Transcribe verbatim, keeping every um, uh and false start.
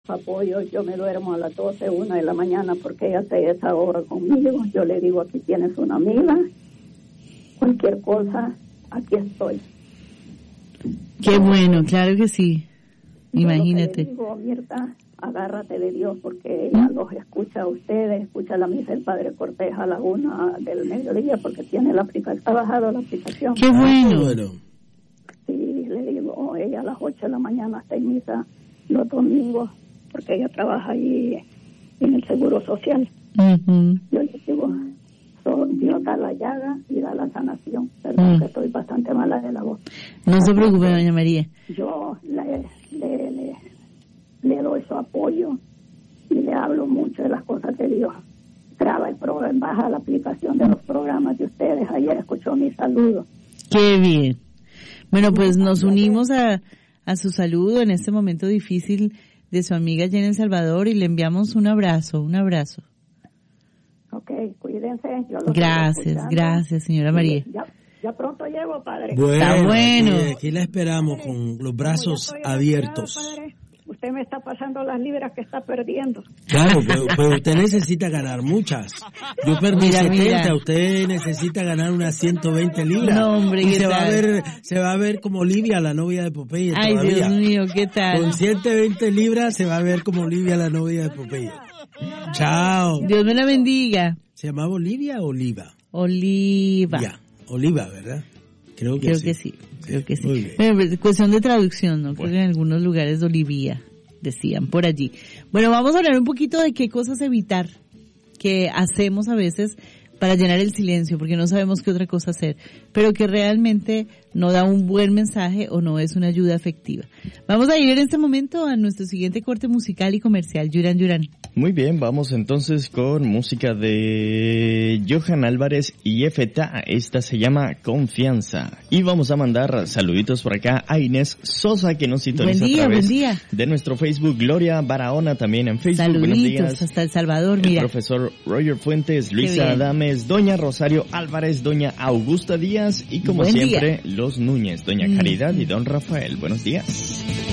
apoyo. Yo me duermo a las doce, una de la mañana porque ella se desahoga conmigo. Yo le digo, aquí tienes una amiga, cualquier cosa, aquí estoy. Qué bueno, claro que sí. Imagínate. Yo le digo, Mirta, agárrate de Dios porque ella los escucha a ustedes, escucha la misa del Padre Cortés a la una del mediodía porque tiene la aplicación, ha bajado la aplicación. Qué bueno. Sí, le digo, ella a las ocho de la mañana está en misa los domingos porque ella trabaja ahí en el Seguro Social. Uh-huh. Yo le digo, so, Dios da la llaga y da la sanación. Perdón, uh-huh. que estoy bastante mala de la voz. No se preocupe, doña María. Yo le, le, le, le doy su apoyo y le hablo mucho de las cosas de Dios. Graba el programa, baja la aplicación de los programas de ustedes. Ayer escuchó mi saludo. Qué bien. Bueno, pues nos unimos a, a su saludo en este momento difícil de su amiga allá en El Salvador y le enviamos un abrazo, un abrazo. Ok, cuídense. Yo los gracias, gracias, señora María. Ya, ya pronto llego, padre. Bueno, está bueno. Aquí, aquí la esperamos padre, con los brazos abiertos. Padre, usted me está pasando las libras que está perdiendo. Claro, pero, pero usted necesita ganar muchas. Yo perdí mira, setenta, mira. Usted necesita ganar unas ciento veinte libras. No, hombre, y ¿qué se tal? va a ver, se va a ver como Olivia, la novia de Popeye. Ay, todavía. Dios mío, ¿qué tal? Con ciento veinte libras se va a ver como Olivia, la novia de Popeye. Chao. Dios me la bendiga. ¿Se llamaba Olivia o Oliva? Oliva. Ya, Oliva, ¿verdad? Creo que creo sí. que sí, creo que sí. Muy bien. Bueno, cuestión de traducción, ¿no? Bueno. Creo que en algunos lugares de Olivia decían por allí. Bueno, vamos a hablar un poquito de qué cosas evitar que hacemos a veces para llenar el silencio, porque no sabemos qué otra cosa hacer, pero que realmente no da un buen mensaje o no es una ayuda efectiva. Vamos a ir en este momento a nuestro siguiente corte musical y comercial. Yuran, Yuran. Muy bien, vamos entonces con música de Johan Álvarez y F T A. Esta se llama Confianza. Y vamos a mandar saluditos por acá a Inés Sosa, que nos sintoniza buen día, a través buen día. de nuestro Facebook. Gloria Barahona también en Facebook. Saluditos Buenos días. hasta El Salvador, mira. El profesor Roger Fuentes, Luisa Adames, doña Rosario Álvarez, doña Augusta Díaz y como buen siempre día. los Núñez, doña Caridad mm. y don Rafael. Buenos días.